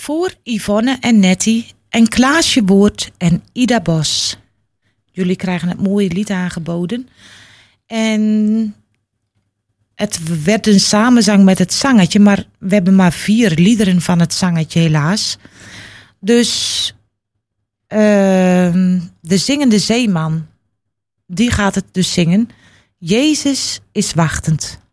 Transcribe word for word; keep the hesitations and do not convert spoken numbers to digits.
Voor Yvonne en Nettie en Klaasje Woord en Ida Bos. Jullie krijgen het mooie lied aangeboden. En het werd een samenzang met het zangetje, maar we hebben maar vier liederen van het zangetje helaas. Dus uh, de zingende zeeman, die gaat het dus zingen. Jezus is wachtend.